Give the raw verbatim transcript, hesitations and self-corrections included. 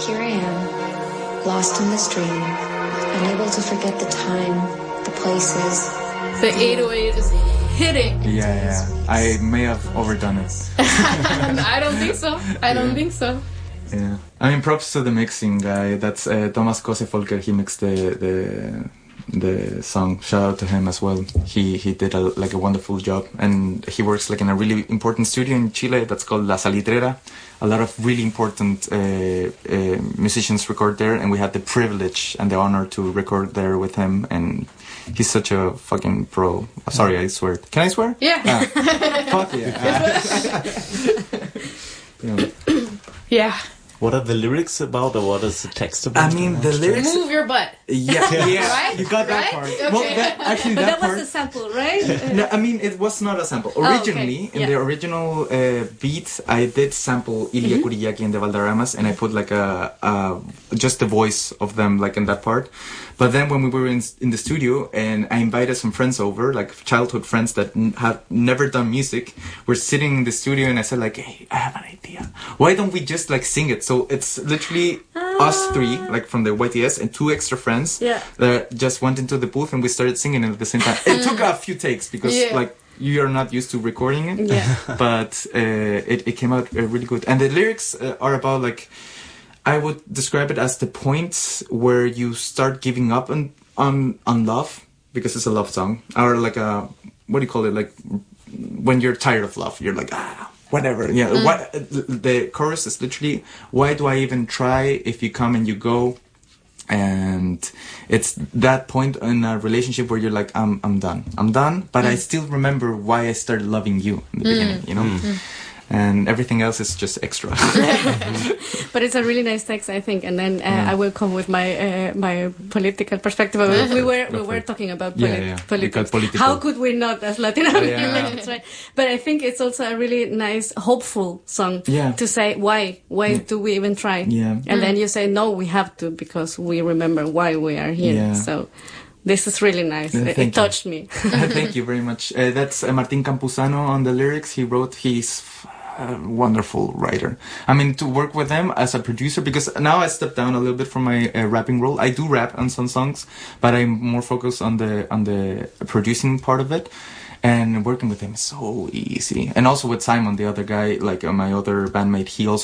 Here I am, lost in this dream, unable to forget the time, the places. The eight oh eight is hitting. Yeah, yeah. I may have overdone it. I don't think so. I don't yeah. think so. Yeah. I mean, props to the mixing guy. That's uh, Thomas Kose-Folker. He mixed the the the song. Shout out to him as well. He he did a, like a wonderful job, and he works like in a really important studio in Chile that's called La Salitrera. A lot of really important uh, uh, musicians record there, and we had the privilege and the honor to record there with him. And he's such a fucking pro. Sorry, I swear. Can I swear? Yeah. Ah. Fuck yeah. yeah. Yeah. What are the lyrics about, or what is the text about? I mean, the lyrics... Move your butt. Yeah, yeah. Right? You got that right? part. Okay. Well, that, actually, but that, that part... was a sample, right? No, I mean, it was not a sample. Originally, oh, okay. in yeah. the original uh, beat, I did sample Ilia mm-hmm. Kuriyaki and the Valderramas, and I put like a, a... just the voice of them, like, in that part. But then when we were in, in the studio, and I invited some friends over, like childhood friends that n- had never done music, we're sitting in the studio, and I said like, hey, I have an idea. Why don't we just like sing it? So it's literally ah. us three, like from the Y T S, and two extra friends yeah. that just went into the booth, and we started singing it at the same time. It took a few takes because yeah. like you are not used to recording it, yeah. but uh, it, it came out uh, really good. And the lyrics uh, are about like, I would describe it as the point where you start giving up on, on on love, because it's a love song, or like a, what do you call it, like when you're tired of love, you're like, ah, whatever. Yeah, mm. what, the chorus is literally, why do I even try if you come and you go? And it's that point in a relationship where you're like, I'm I'm done, I'm done, but mm. I still remember why I started loving you in the mm. beginning, you know. Mm. And everything else is just extra. But it's a really nice text, I think. And then uh, yeah. I will come with my uh, my political perspective. Yeah. We were we were talking about polit- yeah, yeah. politics. How could we not, as Latin Americans, yeah. right? But I think it's also a really nice, hopeful song yeah. to say why why yeah. do we even try? Yeah. And mm. then you say no, we have to, because we remember why we are here. Yeah. So. This is really nice. Yeah, it, it touched you. me. Thank you very much. Uh, that's uh, Martín Campuzano on the lyrics. He wrote. He's a wonderful writer. I mean, to work with him as a producer, because now I stepped down a little bit from my uh, rapping role. I do rap on some songs, but I'm more focused on the on the producing part of it. And working with him is so easy. And also with Simon, the other guy, like uh, my other bandmate, he also